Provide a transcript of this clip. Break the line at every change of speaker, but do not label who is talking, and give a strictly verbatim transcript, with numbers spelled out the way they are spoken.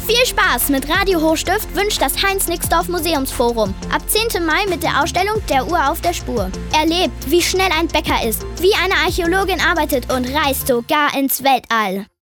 Viel Spaß mit Radio Hochstift wünscht das Heinz-Nixdorf Museumsforum. Ab zehnten Mai mit der Ausstellung Der Uhr auf der Spur. Erlebt, wie schnell ein Bäcker ist, wie eine Archäologin arbeitet und reist sogar ins Weltall.